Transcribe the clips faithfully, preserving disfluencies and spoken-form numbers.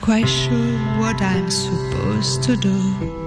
quite sure what I'm supposed to do.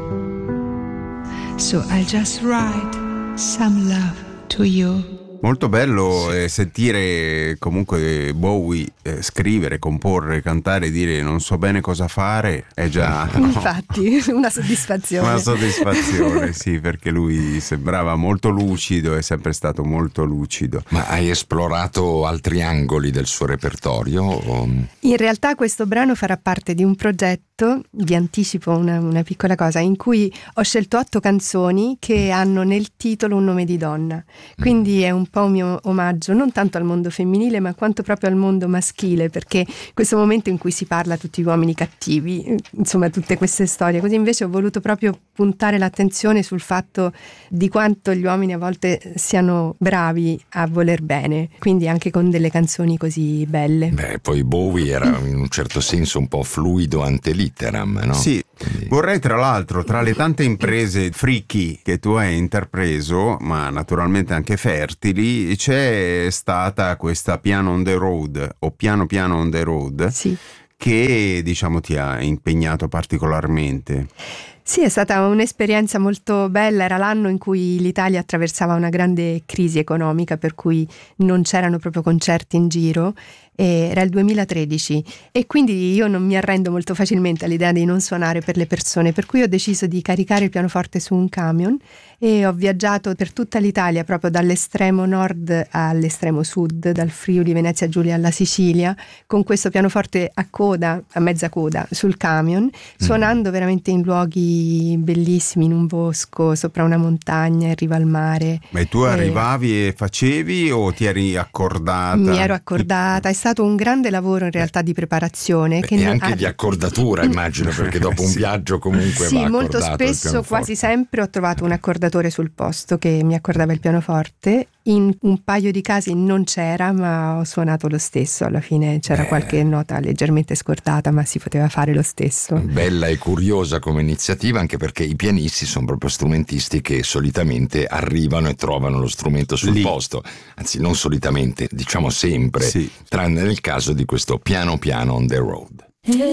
So I'll just write some love to you. Molto bello eh, sentire comunque Bowie eh, scrivere, comporre, cantare, dire non so bene cosa fare, è già no? Infatti una soddisfazione. Una soddisfazione, sì, perché lui sembrava molto lucido, è sempre stato molto lucido. Ma hai esplorato altri angoli del suo repertorio? O... In realtà questo brano farà parte di un progetto, vi anticipo una, una piccola cosa, in cui ho scelto otto canzoni che hanno nel titolo un nome di donna, quindi è un po' un mio omaggio non tanto al mondo femminile ma quanto proprio al mondo maschile, perché questo momento in cui si parla tutti gli uomini cattivi, insomma tutte queste storie, così invece ho voluto proprio puntare l'attenzione sul fatto di quanto gli uomini a volte siano bravi a voler bene, quindi anche con delle canzoni così belle. Beh, poi Bowie era in un certo senso un po' fluido ante litteram, no? Sì, Quindi... vorrei tra l'altro, tra le tante imprese freaky che tu hai intrapreso, ma naturalmente anche fertili, c'è stata questa Piano on the Road o Piano Piano on the Road, Sì. che diciamo ti ha impegnato particolarmente. Sì, è stata un'esperienza molto bella, era l'anno in cui l'Italia attraversava una grande crisi economica, per cui non c'erano proprio concerti in giro, era il duemilatredici e quindi io non mi arrendo molto facilmente all'idea di non suonare per le persone, per cui ho deciso di caricare il pianoforte su un camion e ho viaggiato per tutta l'Italia, proprio dall'estremo nord all'estremo sud, dal Friuli Venezia Giulia alla Sicilia, con questo pianoforte a coda, a mezza coda, sul camion, suonando veramente in luoghi bellissimi, in un bosco, sopra una montagna, in riva al mare. Ma tu arrivavi e facevi o ti eri accordata? Mi ero accordata, è stato un grande lavoro in realtà di preparazione. Beh, che e non anche ha... di accordatura immagino, perché dopo un Sì. viaggio comunque Sì, va molto accordato il spesso, pianoforte. quasi sempre ho trovato un accordatore sul posto che mi accordava il pianoforte. In un paio di casi non c'era, ma ho suonato lo stesso. Alla fine c'era Beh. qualche nota leggermente scordata, ma si poteva fare lo stesso. Bella e curiosa come iniziativa, anche perché i pianisti sono proprio strumentisti che solitamente arrivano e trovano lo strumento sul Lì. posto, anzi non solitamente, diciamo sempre, Sì. tranne nel caso di questo Piano Piano on the Road.